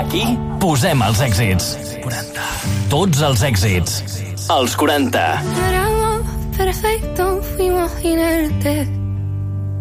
Aquí posem els èxits. 40. Tots els èxits. Els 40. Éramos perfectos, fuimos inertes.